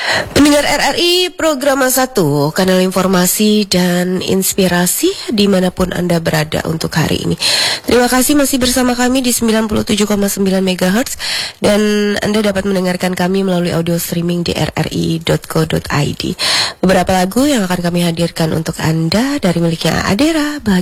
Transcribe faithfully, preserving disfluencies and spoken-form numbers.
Pendengar R R I Program satu, kanal informasi dan inspirasi dimanapun Anda berada untuk hari ini. Terima kasih masih bersama kami di sembilan puluh tujuh koma sembilan megahertz dan Anda dapat mendengarkan kami melalui audio streaming di r r i dot co dot i d. Beberapa lagu yang akan kami hadirkan untuk Anda dari miliknya Adera.